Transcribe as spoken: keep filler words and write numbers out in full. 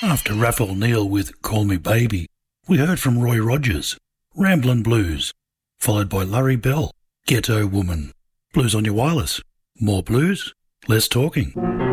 After Raphael Neal with Call Me Baby, we heard from Roy Rogers, Ramblin' Blues, followed by Larry Bell, Ghetto Woman. Blues on your wireless. More blues, less talking.